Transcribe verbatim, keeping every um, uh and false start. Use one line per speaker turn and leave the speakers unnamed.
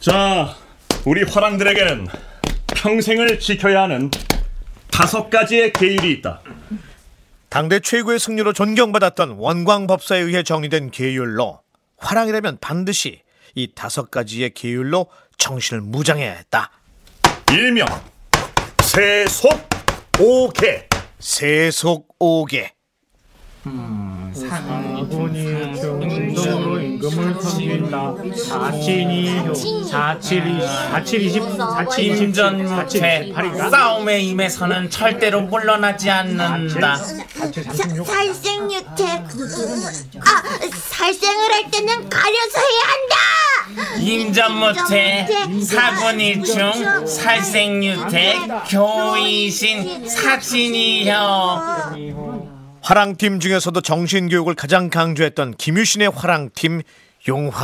자, 우리 화랑들에게는 평생을 지켜야 하는 다섯 가지의 계율이 있다.
당대 최고의 승려로 존경받았던 원광법사에 의해 정리된 계율로 화랑이라면 반드시 이 다섯 가지의 계율로 정신을 무장해야 했다.
일명 세속오계.
세속오계.
상군이 중도로 임금을 섬긴다. 사친이 사칠이 사칠이십 사칠
임전무태 싸움에 임해서는 절대로 물러나지 않는다.
살생유태. 아, 살생을 할 때는 가려서 해야 한다.
임전무태 사군일중 살생유태 교이신 사친이여.
화랑팀 중에서도 정신교육을 가장 강조했던 김유신의 화랑팀 용화